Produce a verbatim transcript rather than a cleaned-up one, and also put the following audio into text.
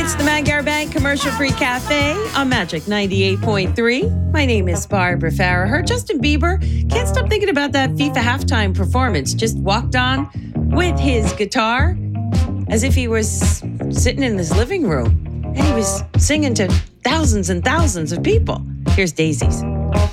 It's the Magyar Bank Commercial Free Cafe on Magic ninety-eight point three. My name is Barbara Farraher. Justin Bieber can't stop thinking about that FIFA halftime performance. Just walked on with his guitar as if he was sitting in his living room. And he was singing to thousands and thousands of people. Here's Daisies.